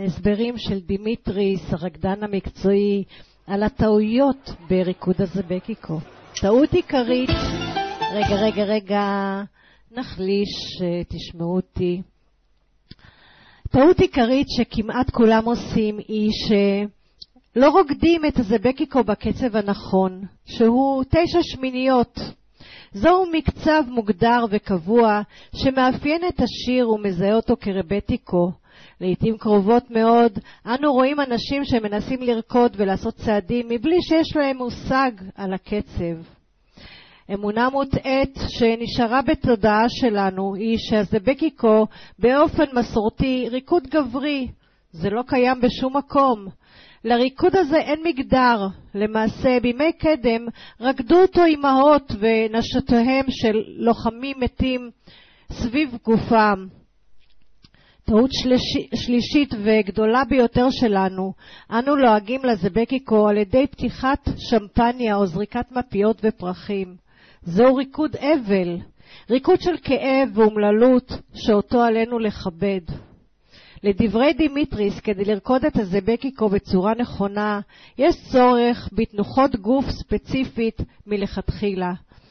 ההסברים של דימיטריס, הרקדן המקצועי, על הטעויות בריקוד הזבקיקו. טעות עיקרית, רגע, נחליש, תשמעו אותי. טעות עיקרית שכמעט כולם עושים היא שלא רוקדים את הזבקיקו בקצב הנכון, שהוא 9 שמיניות. זהו מקצב מוגדר וקבוע שמאפיין את השיר ומזהה אותו כרבטיקו. לעתים קרובות מאוד אנו רואים אנשים שמנסים לרקוד ולעשות צעדים מבלי שיש להם מושג על הקצב. אמונה מוטעית שנשארה בתודעה שלנו היא שהזבקיקו באופן מסורתי ריקוד גברי. זה לא קיים בשום מקום. לריקוד הזה אין מגדר. למעשה בימי קדם רקדו אותו אמהות ונשותיהם של לוחמים מתים סביב גופם. טעות שלישית וגדולה ביותר שלנו, אנו לועגים לזבקיקו על ידי פתיחת שמפניה או זריקת מפיות ופרחים. זהו ריקוד אבל, ריקוד של כאב ואומללות שאותו עלינו לכבד. לדברי דימיטריס, כדי לרקוד את הזבקיקו בצורה נכונה, יש צורך בתנוחות גוף ספציפית מלכתחילה.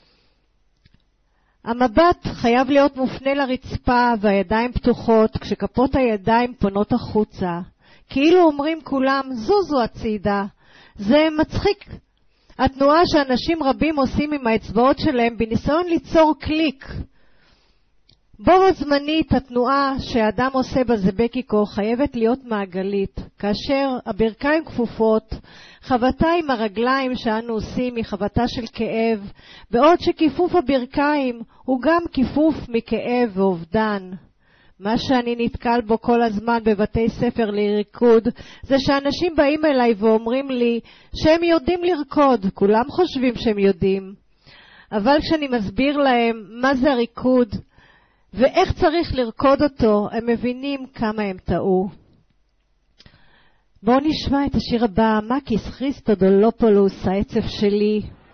המבט חייב להיות מופנה לרצפה והידיים פתוחות כשכפות הידיים פונות החוצה. כאילו אומרים כולם, זוזו הצידה. זה מצחיק. התנועה שאנשים רבים עושים עם האצבעות שלהם בניסיון ליצור קליק. בו זמנית התנועה שהאדם עושה בזבקיקו חייבת להיות מעגלית. כאשר הברכיים כפופות, חבטה עם הרגליים שאנו עושים היא חבטה של כאב, בעוד שכיפוף הברכיים הוא גם כיפוף מכאב ואובדן. מה שאני נתקל בו כל הזמן בבתי ספר לריקוד, זה שאנשים באים אליי ואומרים לי שהם יודעים לרקוד, כולם חושבים שהם יודעים. אבל כשאני מסביר להם מה זה הריקוד ואיך צריך לרקוד אותו, הם מבינים כמה הם טעו. בואו נשמע את השיר הבא, מקיס כריסטודולופולוס, העצב שלי.